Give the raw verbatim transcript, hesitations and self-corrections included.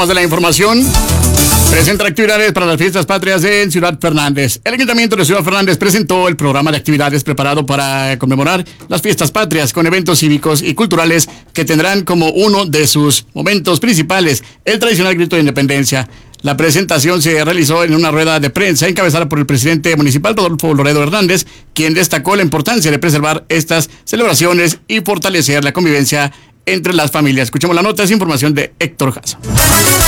de la información. Presenta actividades para las fiestas patrias en Ciudad Fernández. El Ayuntamiento de Ciudad Fernández presentó el programa de actividades preparado para conmemorar las fiestas patrias con eventos cívicos y culturales que tendrán como uno de sus momentos principales el tradicional grito de independencia. La presentación se realizó en una rueda de prensa encabezada por el presidente municipal Rodolfo Loredo Hernández, quien destacó la importancia de preservar estas celebraciones y fortalecer la convivencia entre las familias. Escuchemos la nota, es información de Héctor Jasso.